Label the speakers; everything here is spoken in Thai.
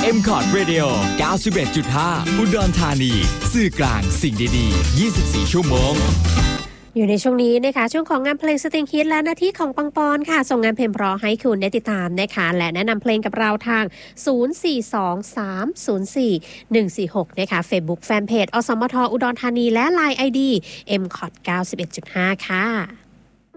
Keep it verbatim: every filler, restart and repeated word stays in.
Speaker 1: เอ็ม คอร์ด Radio เก้าสิบเอ็ดจุดห้า อุดรธานีสื่อกลางสิ่งดีๆยี่สิบสี่ชั่วโมง
Speaker 2: อยู่ในช่วงนี้นะคะช่วงของงานเพลงสตริงฮิตและหน้าที่ของปังปอนค่ะส่งงานเพลงเพราะให้คุณได้ติดตามนะคะและแนะนำเพลงกับเราทางศูนย์ สี่ สอง สาม ศูนย์ สี่ หนึ่ง สี่ หกนะคะ Facebook Fanpage อสมทอุดรธานีและ ไลน์ ไอ ดี เอ็ม คอร์ด เก้าสิบเอ็ดจุดห้า ค่ะ